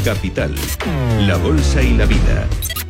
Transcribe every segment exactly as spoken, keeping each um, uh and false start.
Capital, la bolsa y la vida.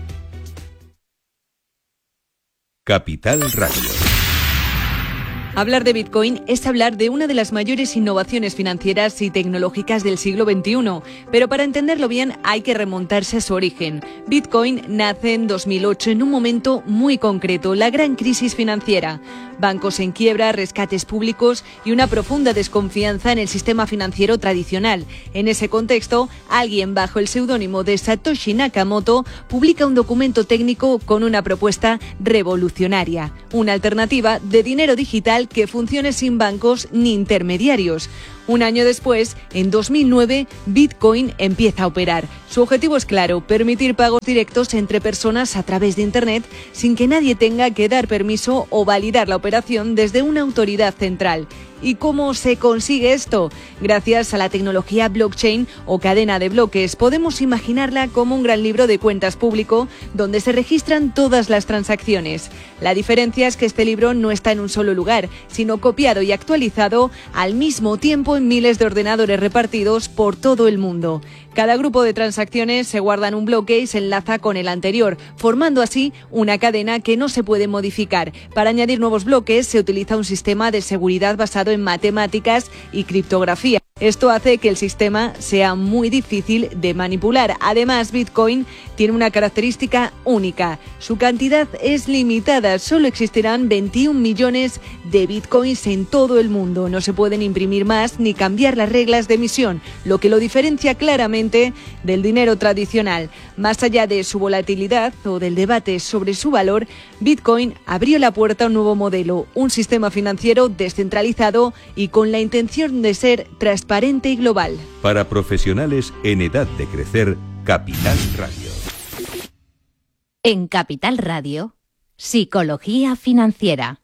Capital Radio. Hablar de Bitcoin es hablar de una de las mayores innovaciones financieras y tecnológicas del siglo veintiuno, pero para entenderlo bien hay que remontarse a su origen. Bitcoin nace en dos mil ocho en un momento muy concreto, la gran crisis financiera. Bancos en quiebra, rescates públicos y una profunda desconfianza en el sistema financiero tradicional. En ese contexto, alguien bajo el seudónimo de Satoshi Nakamoto publica un documento técnico con una propuesta revolucionaria, una alternativa de dinero digital que funcione sin bancos ni intermediarios. Un año después, en dos mil nueve, Bitcoin empieza a operar. Su objetivo es claro, permitir pagos directos entre personas a través de Internet sin que nadie tenga que dar permiso o validar la operación desde una autoridad central. ¿Y cómo se consigue esto? Gracias a la tecnología blockchain o cadena de bloques. Podemos imaginarla como un gran libro de cuentas público donde se registran todas las transacciones. La diferencia es que este libro no está en un solo lugar, sino copiado y actualizado al mismo tiempo en miles de ordenadores repartidos por todo el mundo. Cada grupo de transacciones se guarda en un bloque y se enlaza con el anterior, formando así una cadena que no se puede modificar. Para añadir nuevos bloques se utiliza un sistema de seguridad basado en matemáticas y criptografía. Esto hace que el sistema sea muy difícil de manipular. Además, Bitcoin tiene una característica única. Su cantidad es limitada. Solo existirán veintiún millones de Bitcoins en todo el mundo. No se pueden imprimir más ni cambiar las reglas de emisión, lo que lo diferencia claramente del dinero tradicional. Más allá de su volatilidad o del debate sobre su valor, Bitcoin abrió la puerta a un nuevo modelo, un sistema financiero descentralizado y con la intención de ser transparente y global. Para profesionales en edad de crecer, Capital Radio. En Capital Radio, Psicología Financiera.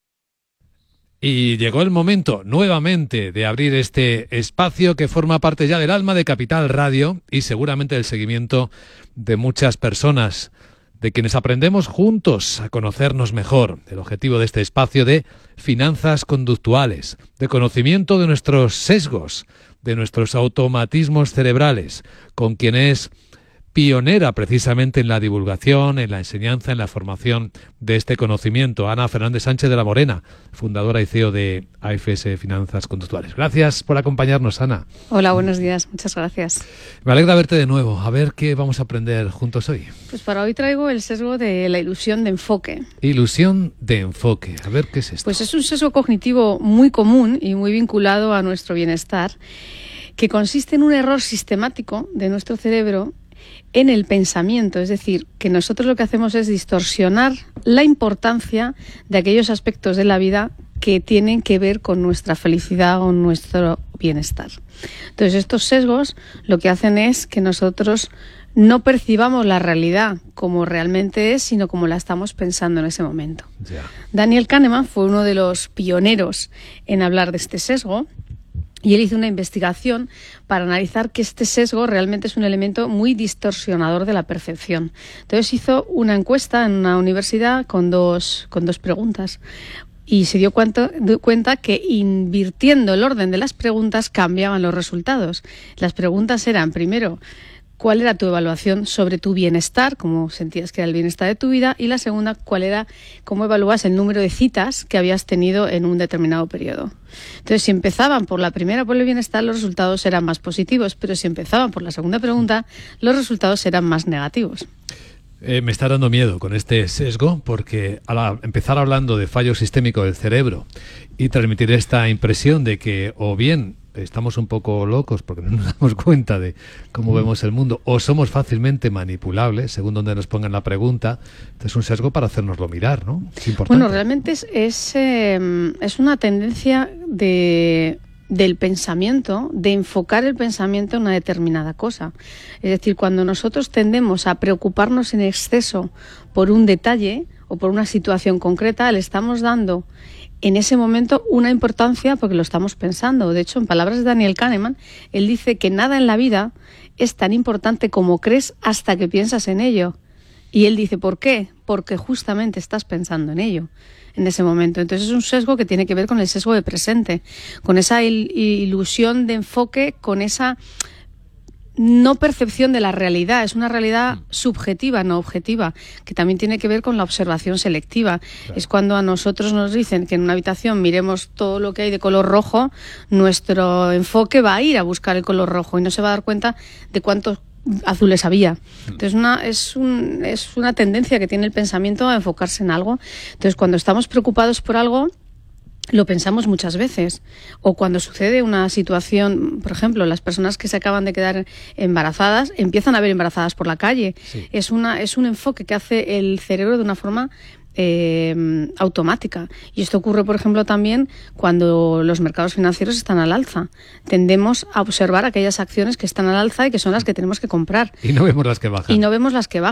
Y llegó el momento, nuevamente, de abrir este espacio que forma parte ya del alma de Capital Radio y seguramente del seguimiento de muchas personas, de quienes aprendemos juntos a conocernos mejor. El objetivo de este espacio de finanzas conductuales, de conocimiento de nuestros sesgos, de nuestros automatismos cerebrales, con quien es pionera precisamente en la divulgación, en la enseñanza, en la formación de este conocimiento, Ana Fernández Sánchez de la Morena, fundadora y C E O de A F S Finanzas Conductuales. Gracias por acompañarnos, Ana. Hola, buenos días, muchas gracias. Me alegra verte de nuevo. A ver qué vamos a aprender juntos hoy. Pues para hoy traigo el sesgo de la ilusión de enfoque. Ilusión de enfoque. A ver qué es esto. Pues es un sesgo cognitivo muy común y muy vinculado a nuestro bienestar, que consiste en un error sistemático de nuestro cerebro en el pensamiento, es decir, que nosotros lo que hacemos es distorsionar la importancia de aquellos aspectos de la vida que tienen que ver con nuestra felicidad o nuestro bienestar. Entonces, estos sesgos lo que hacen es que nosotros no percibamos la realidad como realmente es, sino como la estamos pensando en ese momento. Yeah. Daniel Kahneman fue uno de los pioneros en hablar de este sesgo. Y él hizo una investigación para analizar que este sesgo realmente es un elemento muy distorsionador de la percepción. Entonces hizo una encuesta en una universidad con dos, con dos preguntas y se dio cuenta, dio cuenta que invirtiendo el orden de las preguntas cambiaban los resultados. Las preguntas eran, primero, ¿cuál era tu evaluación sobre tu bienestar? ¿Cómo sentías que era el bienestar de tu vida? Y la segunda, ¿cuál era, cómo evalúas el número de citas que habías tenido en un determinado periodo? Entonces, si empezaban por la primera, por el bienestar, los resultados eran más positivos, pero si empezaban por la segunda pregunta, los resultados eran más negativos. Eh, me está dando miedo con este sesgo, porque al empezar hablando de fallo sistémico del cerebro y transmitir esta impresión de que o bien estamos un poco locos porque no nos damos cuenta de cómo vemos el mundo, o somos fácilmente manipulables, según donde nos pongan la pregunta. Este es un sesgo para hacérnoslo mirar, ¿no? Es importante. Bueno, realmente es, es, eh, es una tendencia de, del pensamiento, de enfocar el pensamiento en una determinada cosa. Es decir, cuando nosotros tendemos a preocuparnos en exceso por un detalle o por una situación concreta, le estamos dando en ese momento una importancia porque lo estamos pensando. De hecho, en palabras de Daniel Kahneman, él dice que nada en la vida es tan importante como crees hasta que piensas en ello. Y él dice, ¿por qué? Porque justamente estás pensando en ello en ese momento. Entonces es un sesgo que tiene que ver con el sesgo de presente, con esa il- ilusión de enfoque, con esa no percepción de la realidad, es una realidad subjetiva, no objetiva, que también tiene que ver con la observación selectiva. Claro. Es cuando a nosotros nos dicen que en una habitación miremos todo lo que hay de color rojo, nuestro enfoque va a ir a buscar el color rojo y no se va a dar cuenta de cuántos azules había. Entonces una, es, un, es una tendencia que tiene el pensamiento a enfocarse en algo. Entonces cuando estamos preocupados por algo, lo pensamos muchas veces. O cuando sucede una situación, por ejemplo, las personas que se acaban de quedar embarazadas empiezan a ver embarazadas por la calle. Sí. Es una, es un enfoque que hace el cerebro de una forma eh, automática. Y esto ocurre, por ejemplo, también cuando los mercados financieros están al alza. Tendemos a observar aquellas acciones que están al alza y que son las que tenemos que comprar. Y no vemos las que bajan. Y no vemos las que bajan.